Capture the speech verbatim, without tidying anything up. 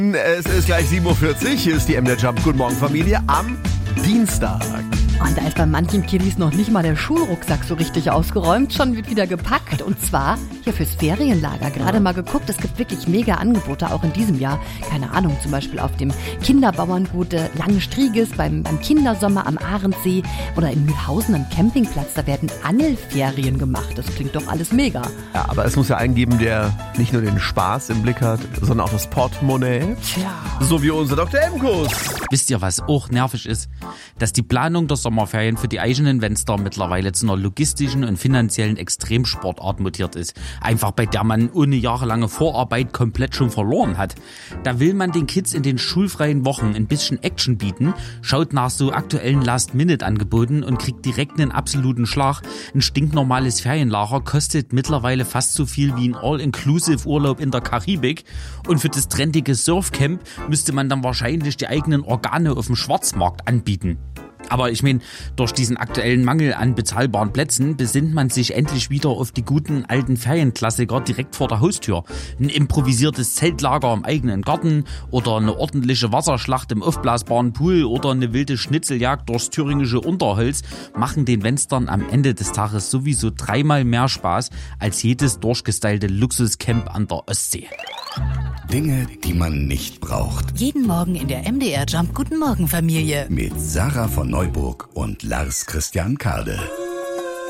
Es ist gleich sieben Uhr vierzig, hier ist die M D R Jump. Guten Morgen Familie am Dienstag. Und da ist bei manchen Kiddies noch nicht mal der Schulrucksack so richtig ausgeräumt. Schon wird wieder gepackt. Und zwar hier fürs Ferienlager. Gerade mal geguckt, es gibt wirklich mega Angebote, auch in diesem Jahr. Keine Ahnung, zum Beispiel auf dem Kinderbauerngut Langenstrieges, beim, beim Kindersommer am Ahrensee oder in Mühlhausen am Campingplatz. Da werden Angelferien gemacht. Das klingt doch alles mega. Ja, aber es muss ja einen geben, der nicht nur den Spaß im Blick hat, sondern auch das Portemonnaie. Tja. So wie unser Doktor Emkus. Wisst ihr, was auch nervig ist? Dass die Planung der Sommerferien für die Eichenen Wenster mittlerweile zu einer logistischen und finanziellen Extremsportart mutiert ist. Einfach bei der man ohne jahrelange Vorarbeit komplett schon verloren hat. Da will man den Kids in den schulfreien Wochen ein bisschen Action bieten, schaut nach so aktuellen Last-Minute-Angeboten und kriegt direkt einen absoluten Schlag. Ein stinknormales Ferienlager kostet mittlerweile fast so viel wie ein All-Inclusive-Urlaub in der Karibik. Und für das trendige Surfcamp müsste man dann wahrscheinlich die eigenen Organe auf dem Schwarzmarkt anbieten. Aber ich meine, durch diesen aktuellen Mangel an bezahlbaren Plätzen besinnt man sich endlich wieder auf die guten alten Ferienklassiker direkt vor der Haustür. Ein improvisiertes Zeltlager im eigenen Garten oder eine ordentliche Wasserschlacht im aufblasbaren Pool oder eine wilde Schnitzeljagd durchs thüringische Unterholz machen den Wenstern am Ende des Tages sowieso dreimal mehr Spaß als jedes durchgestylte Luxuscamp an der Ostsee. Dinge, die man nicht braucht. Jeden Morgen in der M D R Jump Guten Morgen Familie. Mit Sarah von Neuburg und Lars Christian Kade.